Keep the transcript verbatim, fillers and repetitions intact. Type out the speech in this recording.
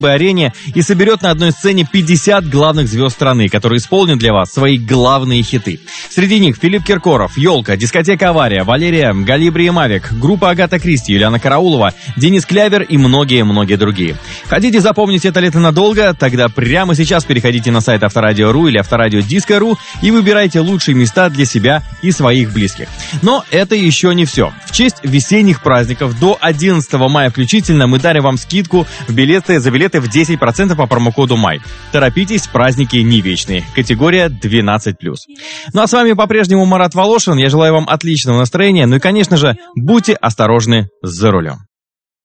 арене и соберет на одной сцене пятьдесят главных звезд страны, которые исполнят для вас свои главные хиты. Среди них Филипп Киркоров, Ёлка, дискотека «Авария», Валерия, Галибри и Мавик, группа Агата Кристи, Юлиана Караулова, Денис Клявер и многие-многие другие. Хотите запомнить это лето надолго? Тогда прямо сейчас переходите на сайт Авторадио точка ру или Авторадио Диско точка ру и выбирайте лучшие места для себя и своих близких. Но это еще не все. В честь весенних праздников до одиннадцатого мая включительно мы дарим вам скидку в билеты за билеты в десять процентов по промокоду МАЙ. Торопитесь, праздники не вечные. Категория двенадцать плюс. Ну а с вами по-прежнему Марат Волошин. Я желаю вам отличного настроения. Ну и, конечно же, будьте осторожны за рулем.